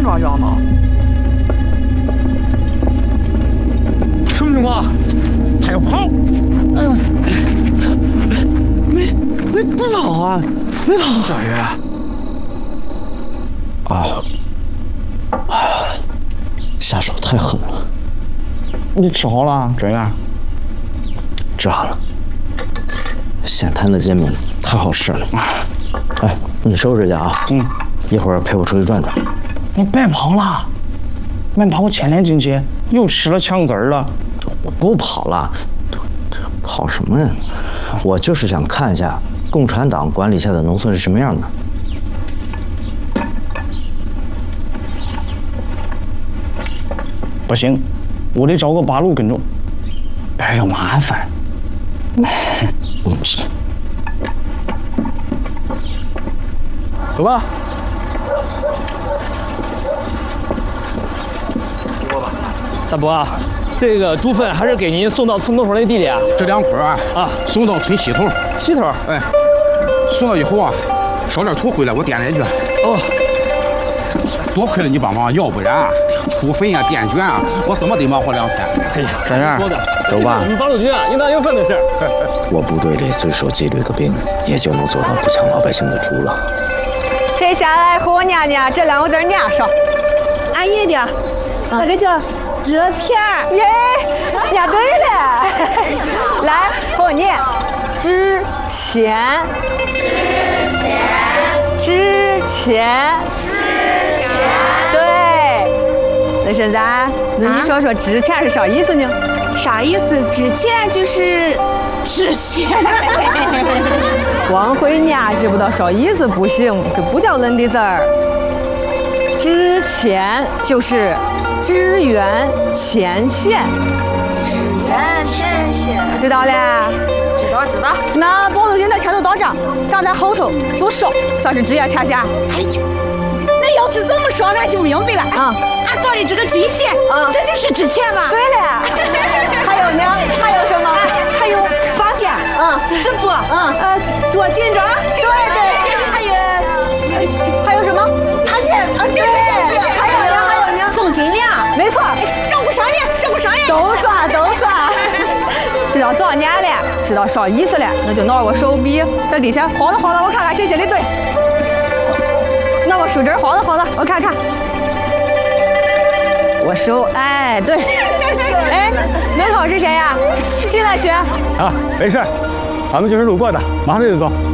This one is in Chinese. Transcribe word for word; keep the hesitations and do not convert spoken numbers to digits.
抓抓吗？什么情况？他要跑！哎呦， 没没不跑啊，没跑。 小鱼， 啊，啊，下手太狠了。 你吃好了？这样？ 治好了。咸摊的煎饼太好吃了。哎，你收拾去啊。嗯。一会儿陪我出去转转。 你别跑了，没把我牵连进去，又吃了枪子儿了。 我不跑了，跑什么呀？我就是想看一下共产党管理下的农村是什么样的。 不行，我得找个八路跟着，别惹麻烦。 嗯，是。 走吧。大伯，这个猪粪还是给您送到村东头的地里啊？ 这两捆啊啊，送到村西头。 西头？ 哎，送到以后啊，捎点土回来，我垫来去。 哦， 多亏了你帮忙，要不然出粪啊、垫卷啊，我怎么得忙活两天？ 哎呀， 这样，走吧。 我们八路军啊，应当应分的事。 我部队里最守纪律的兵，也就能做到不抢老百姓的猪了。 谁下来和我念念这两个字念上？ 俺爷的，那个叫纸钱儿。 耶，念对了。来，和我念：纸钱，纸钱，纸钱。对。那现在，那你说说纸钱是啥意思呢？ 啥意思？纸钱就是纸钱。 光会念知不道啥意思不行，这不叫恁的字儿。支前就是支援前线， 支援前线， 知道了？ 知道知道。 那八路军在前头打仗，站在后头做哨，算是支援前线。 哎呀，那要是这么说，俺就明白了。啊，俺做的这个军衔，啊，这就是支前嘛。 对了。还有呢？还有什么？ 还有防线， 嗯， 直播，嗯，呃，做军装， 对对。 还有， 还有什么？ 塔线，啊，对对对。 还有呢？还有呢？ 送军粮， 没错。 照顾商业，照顾商业。 都算都算。知道早年了，知道啥意思了，那就拿个手笔在底下晃荡晃荡，我看看谁写的对。拿个树枝晃荡晃荡，我看看。我手，哎，对。哎，那头是谁呀？进来学。 啊，没事，咱们就是路过的，马上就走。